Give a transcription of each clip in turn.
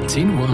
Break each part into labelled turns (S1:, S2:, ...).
S1: 10 Uhr.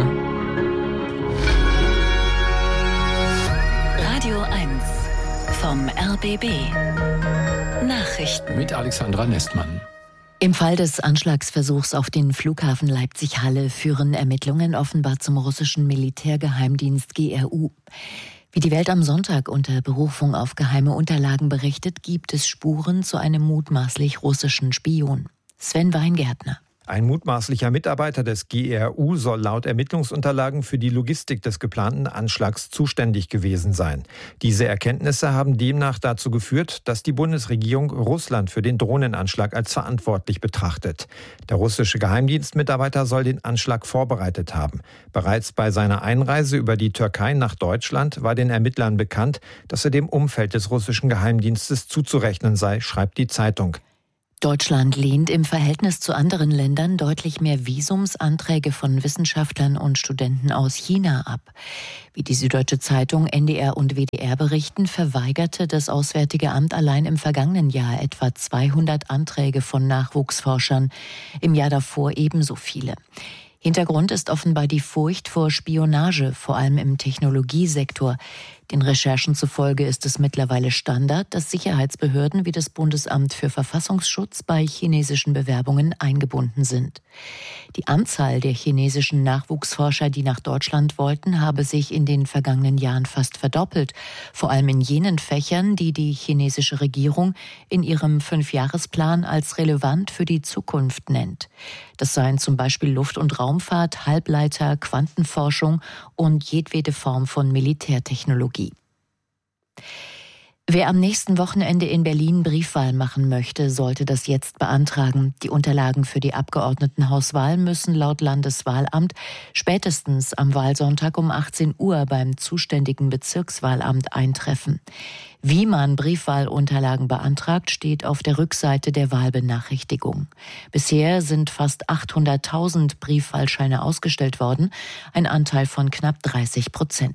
S2: Radio 1 vom RBB. Nachrichten
S1: Mit Alexandra Nestmann.
S3: Im Fall des Anschlagsversuchs auf den Flughafen Leipzig-Halle führen Ermittlungen offenbar zum russischen Militärgeheimdienst GRU. Wie die Welt am Sonntag unter Berufung auf geheime Unterlagen berichtet, gibt es Spuren zu einem mutmaßlich russischen Spion. Sven Weingärtner.
S4: Ein mutmaßlicher Mitarbeiter des GRU soll laut Ermittlungsunterlagen für die Logistik des geplanten Anschlags zuständig gewesen sein. Diese Erkenntnisse haben demnach dazu geführt, dass die Bundesregierung Russland für den Drohnenanschlag als verantwortlich betrachtet. Der russische Geheimdienstmitarbeiter soll den Anschlag vorbereitet haben. Bereits bei seiner Einreise über die Türkei nach Deutschland war den Ermittlern bekannt, dass er dem Umfeld des russischen Geheimdienstes zuzurechnen sei, schreibt die Zeitung.
S3: Deutschland lehnt im Verhältnis zu anderen Ländern deutlich mehr Visumsanträge von Wissenschaftlern und Studenten aus China ab. Wie die Süddeutsche Zeitung, NDR und WDR berichten, verweigerte das Auswärtige Amt allein im vergangenen Jahr etwa 200 Anträge von Nachwuchsforschern, im Jahr davor ebenso viele. Hintergrund ist offenbar die Furcht vor Spionage, vor allem im Technologiesektor. Den Recherchen zufolge ist es mittlerweile Standard, dass Sicherheitsbehörden wie das Bundesamt für Verfassungsschutz bei chinesischen Bewerbungen eingebunden sind. Die Anzahl der chinesischen Nachwuchsforscher, die nach Deutschland wollten, habe sich in den vergangenen Jahren fast verdoppelt, vor allem in jenen Fächern, die die chinesische Regierung in ihrem 5-Jahresplan als relevant für die Zukunft nennt. Das seien zum Beispiel Luft- und Raumfahrt, Halbleiter, Quantenforschung und jedwede Form von Militärtechnologie. Wer am nächsten Wochenende in Berlin Briefwahl machen möchte, sollte das jetzt beantragen. Die Unterlagen für die Abgeordnetenhauswahl müssen laut Landeswahlamt spätestens am Wahlsonntag um 18 Uhr beim zuständigen Bezirkswahlamt eintreffen. Wie man Briefwahlunterlagen beantragt, steht auf der Rückseite der Wahlbenachrichtigung. Bisher sind fast 800.000 Briefwahlscheine ausgestellt worden, ein Anteil von knapp 30%.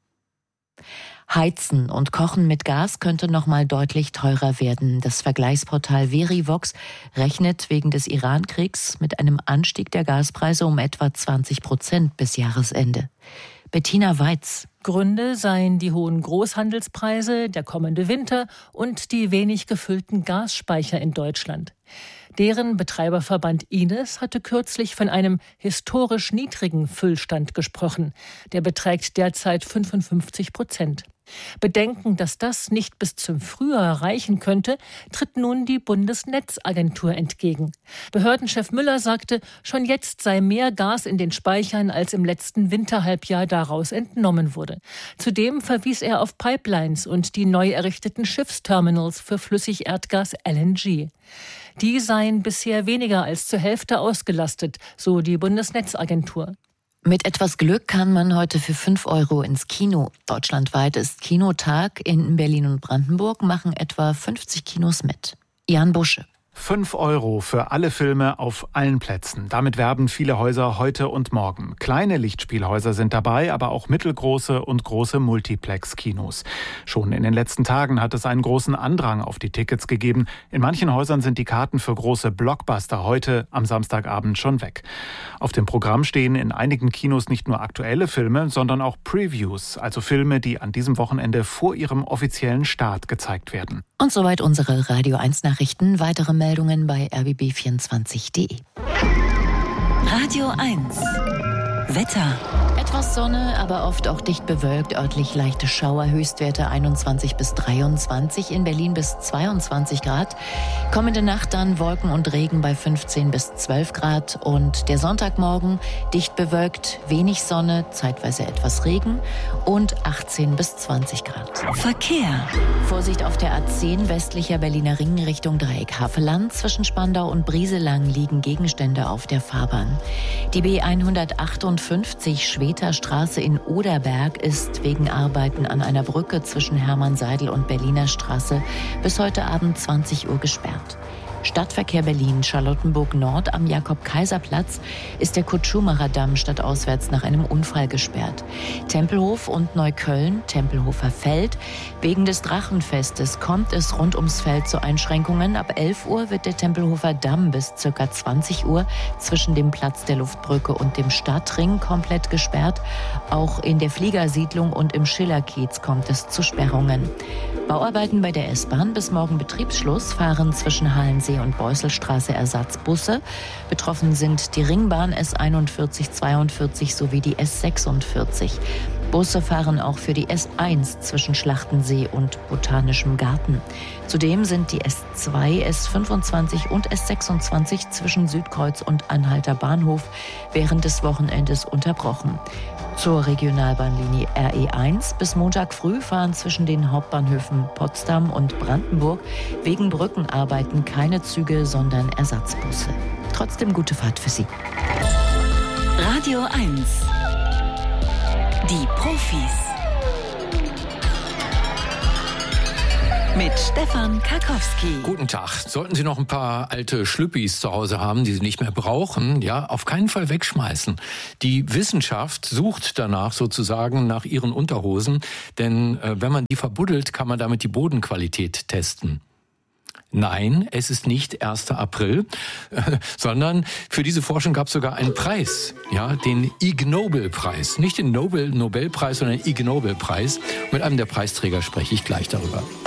S3: Heizen und Kochen mit Gas könnte noch mal deutlich teurer werden. Das Vergleichsportal Verivox rechnet wegen des Iran-Kriegs mit einem Anstieg der Gaspreise um etwa 20% bis Jahresende. Bettina Weiz.
S5: Gründe seien die hohen Großhandelspreise, der kommende Winter und die wenig gefüllten Gasspeicher in Deutschland. Deren Betreiberverband Ines hatte kürzlich von einem historisch niedrigen Füllstand gesprochen. Der beträgt derzeit 55%. Bedenken, dass das nicht bis zum Frühjahr reichen könnte, tritt nun die Bundesnetzagentur entgegen. Behördenchef Müller sagte, schon jetzt sei mehr Gas in den Speichern, als im letzten Winterhalbjahr daraus entnommen wurde. Zudem verwies er auf Pipelines und die neu errichteten Schiffsterminals für Flüssigerdgas LNG. Die seien bisher weniger als zur Hälfte ausgelastet, so die Bundesnetzagentur.
S3: Mit etwas Glück kann man heute für 5 € ins Kino. Deutschlandweit ist Kinotag. In Berlin und Brandenburg machen etwa 50 Kinos mit. Jan Busche.
S6: 5 € für alle Filme auf allen Plätzen. Damit werben viele Häuser heute und morgen. Kleine Lichtspielhäuser sind dabei, aber auch mittelgroße und große Multiplex-Kinos. Schon in den letzten Tagen hat es einen großen Andrang auf die Tickets gegeben. In manchen Häusern sind die Karten für große Blockbuster heute am Samstagabend schon weg. Auf dem Programm stehen in einigen Kinos nicht nur aktuelle Filme, sondern auch Previews, also Filme, die an diesem Wochenende vor ihrem offiziellen Start gezeigt werden.
S3: Und soweit unsere Radio 1 Nachrichten. Weitere Meldungen bei rbb24.de.
S2: Radio 1 Wetter.
S3: Etwas Sonne, aber oft auch dicht bewölkt, örtlich leichte Schauer, Höchstwerte 21 bis 23, in Berlin bis 22 Grad. Kommende Nacht dann Wolken und Regen bei 15 bis 12 Grad und der Sonntagmorgen dicht bewölkt, wenig Sonne, zeitweise etwas Regen und 18 bis 20 Grad.
S2: Verkehr.
S3: Vorsicht auf der A10 westlicher Berliner Ring Richtung Dreieck Havelland. Zwischen Spandau und Brieselang liegen Gegenstände auf der Fahrbahn. Die B158 Schweterstraße in Oderberg ist wegen Arbeiten an einer Brücke zwischen Hermannseidel und Berliner Straße bis heute Abend 20 Uhr gesperrt. Stadtverkehr Berlin, Charlottenburg Nord am Jakob-Kaiser-Platz ist der Kurt-Schumacher-Damm stadtauswärts nach einem Unfall gesperrt. Tempelhof und Neukölln, Tempelhofer Feld. Wegen des Drachenfestes kommt es rund ums Feld zu Einschränkungen. Ab 11 Uhr wird der Tempelhofer Damm bis ca. 20 Uhr zwischen dem Platz der Luftbrücke und dem Stadtring komplett gesperrt. Auch in der Fliegersiedlung und im Schillerkiez kommt es zu Sperrungen. Bauarbeiten bei der S-Bahn, bis morgen Betriebsschluss, fahren zwischen Halensee und Beuselstraße Ersatzbusse. Betroffen sind die Ringbahn S41, 42 sowie die S46. Busse fahren auch für die S1 zwischen Schlachtensee und Botanischem Garten. Zudem sind die S2, S25 und S26 zwischen Südkreuz und Anhalter Bahnhof während des Wochenendes unterbrochen. Zur Regionalbahnlinie RE1 bis Montag früh fahren zwischen den Hauptbahnhöfen Potsdam und Brandenburg wegen Brückenarbeiten keine Züge, sondern Ersatzbusse. Trotzdem gute Fahrt für Sie.
S2: Radio 1. Die Profis. Mit Stefan Karkowski.
S1: Guten Tag. Sollten Sie noch ein paar alte Schlüppis zu Hause haben, die Sie nicht mehr brauchen, ja, auf keinen Fall wegschmeißen. Die Wissenschaft sucht danach sozusagen nach ihren Unterhosen, denn wenn man die verbuddelt, kann man damit die Bodenqualität testen. Nein, es ist nicht 1. April, sondern für diese Forschung gab es sogar einen Preis, ja, den Ig Nobel-Preis. Nicht den Nobelpreis, sondern den Ig Nobel-Preis. Mit einem der Preisträger spreche ich gleich darüber.